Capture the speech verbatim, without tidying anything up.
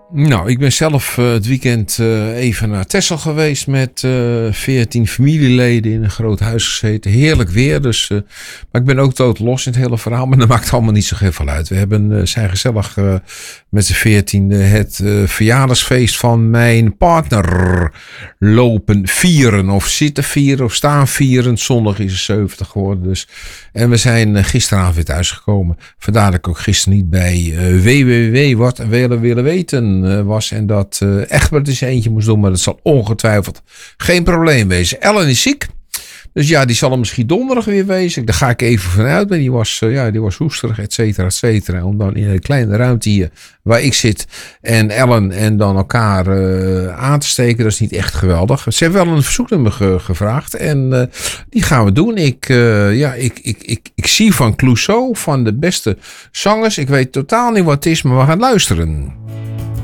Nou, ik ben zelf uh, het weekend uh, even naar Texel geweest met veertien uh, familieleden in een groot huis gezeten. Heerlijk weer, dus, uh, maar ik ben ook dood los in het hele verhaal, maar dat maakt allemaal niet zo heel veel uit. We hebben, uh, zijn gezellig uh, met z'n veertien uh, het uh, verjaardagsfeest van mijn partner lopen vieren of zitten vieren of staan vieren. Zondag is het zeventig geworden dus. En we zijn uh, gisteravond weer thuisgekomen. Vandaar dat ik ook gisteren niet bij uh, w w w wat we willen weten was en dat uh, Egbert eens eentje moest doen, maar dat zal ongetwijfeld geen probleem wezen. Ellen is ziek, dus ja, die zal er misschien donderdag weer wezen. Daar ga ik even vanuit, maar die was, uh, ja, die was hoesterig, et cetera, et cetera. Om dan in een kleine ruimte hier waar ik zit en Ellen en dan elkaar uh, aan te steken, dat is niet echt geweldig. Ze hebben wel een verzoeknummer ge- gevraagd en uh, die gaan we doen. Ik, uh, ja, ik, ik, ik, ik zie van Clouseau, van de beste zangers. Ik weet totaal niet wat het is, maar we gaan luisteren.